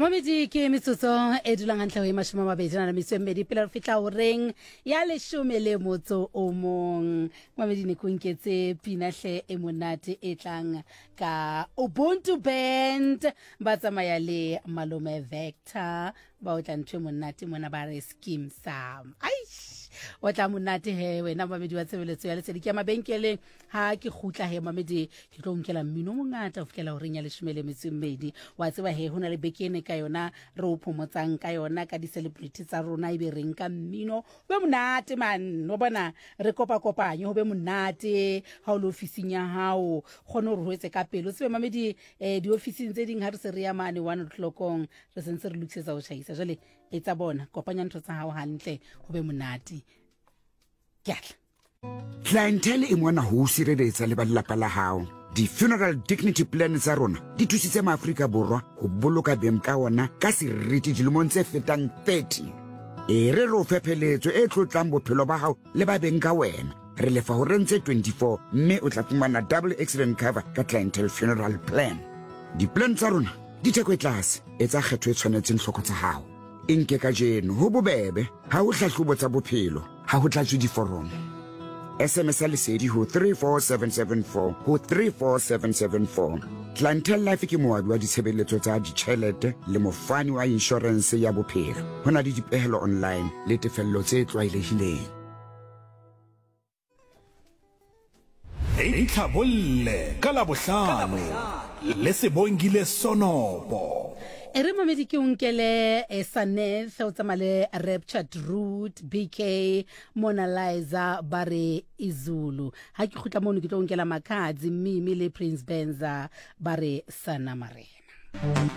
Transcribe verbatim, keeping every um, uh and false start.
Mamedi ke metsotso e dulang hantle ho mashome a mabedi na metso e mmedi pele re fihla ho reng ya leshome le motso o mong. Mamedi ne ko nketse pinahle e monate e tlang ka Ubuntu Band ba tsamaya le Malome Vector ba o tla ntwe monate mona ba re Skim Sam. Aish o tla monate he wena Mamedi wa tshebeletso ya lesedi ke mabenkeleng ha ke khutla he Mamedi ke tlo nkela mmino mongata ho fihlela ho reng ya leshome le metso e mmedi wa tseba he hona le bekene ka yona re o phomotsang ka yona ka di celebrity tsa rona e be reng ka mmino be monate man no bona re kopa kopanye ho be monate ha o le ofising ya hao khone ho re hoetse ka pelo tsebe Mamedi eh di ofising tse ding ha re se re ya mane one o'clockong re sentse re lokisetse ho shaisa jale e tsa bona kopanya ntho tsa hao hantle ho be monate kyatla Clientele e mona ho sireletsa le ba lelapa la hao. Di funeral dignity plan tsa rona di thusitse maAfrika borwa ho boloka beng ka ona ka seriti dilemong tse fetang thirty. E re ro fepheletso e tlotlang bophelo ba hao le ba beng ka wena. Re lefa ho rentse twenty-four mme o tla fumana double accident cover ka clientele funeral plan. Di plan tsa rona di theko e tlase e tsa kgetho e tshwanetseng hloko tsa hao. Inke ka jeno ho bobebe ha o hlahlobo tsa bophelo ha ho tlatswe diforomo. S M S lesedi ho three four seven seven four ho three four seven seven four. Clientele Life ke moabi wa ditshebeletso tsa ditjhelete le mofani wa insurance ya bophelo. Hona le dipehelo online le tefello tse tlwaelehileng. Itlhabolle ka Labohlano le Sebongile Sonobo. Ere Mamedi ke unkele Saneth o tsamale Raptured Root B K Mona Lisa bare Izulu ha ke khutla mono ke tlo unkela Makhadzi Mimi le Prince Benza bare Sana Marena.